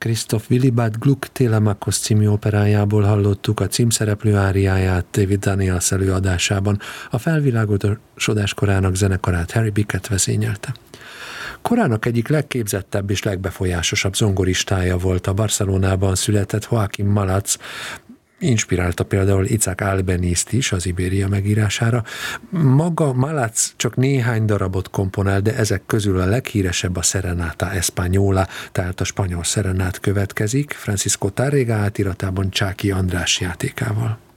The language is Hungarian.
Christoph Willibald Gluck Telemachos című operájából hallottuk a címszereplő áriáját David Daniels előadásában. A felvilágosodás korának zenekarát Harry Bickett vezényelte. Korának egyik legképzettebb és legbefolyásosabb zongoristája volt a Barcelonában született Joaquim Malac, inspirálta például Isaac Albénizt is az Ibéria megírására. Maga Malac csak néhány darabot komponál, de ezek közül a leghíresebb a Serenata Española, tehát a spanyol szerenát következik, Francisco Tárrega átiratában Csáky András játékával.